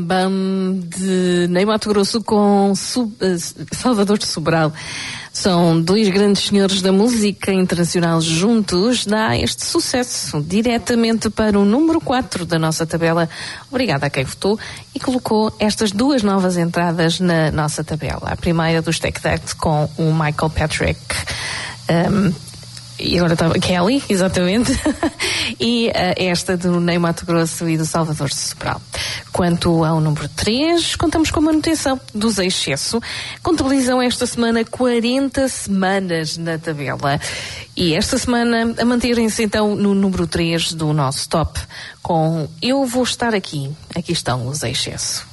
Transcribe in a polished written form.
De Ney Matogrosso com Salvador Sobral. São dois grandes senhores da música internacional juntos, dá este sucesso diretamente para o número 4 da nossa tabela. Obrigada a quem votou e colocou estas duas novas entradas na nossa tabela. A primeira dos Take That com o Michael Patrick. E agora estava Kelly, exatamente, e esta do Ney Matogrosso e do Salvador Sobral. Quanto ao número 3, contamos com a manutenção dos Excesso. Contabilizam esta semana 40 semanas na tabela. E esta semana a manterem-se então no número 3 do nosso top, com Eu Vou Estar Aqui. Aqui estão os Excesso.